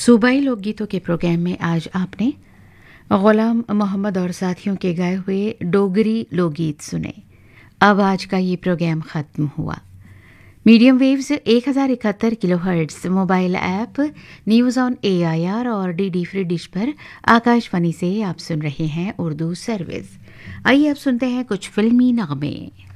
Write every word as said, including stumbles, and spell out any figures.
सूबाई लोकगीतों के प्रोग्राम में आज आपने गुलाम मोहम्मद और साथियों के गाए हुए डोगरी लोकगीत सुने। अब आज का ये प्रोग्राम खत्म हुआ। मीडियम वेव्स एक हज़ार इकहत्तर kilohertz mobile app news on AIR और डीडी फ्री डिश पर आकाशवाणी से आप सुन रहे हैं उर्दू सर्विस। आइए अब सुनते हैं कुछ फिल्मी नगमे।